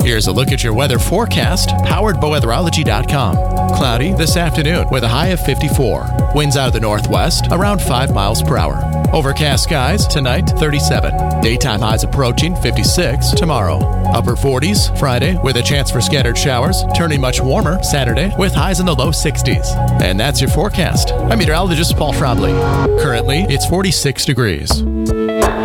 Here's a look at your weather forecast, powered by weatherology.com. Cloudy this afternoon with a high of 54. Winds out of the northwest around 5 miles per hour. Overcast skies tonight, 37. Daytime highs approaching 56 tomorrow. Upper 40s Friday with a chance for scattered showers, turning much warmer Saturday with highs in the low 60s. And that's your forecast. I'm meteorologist Paul Schrabley. Currently, it's 46 degrees.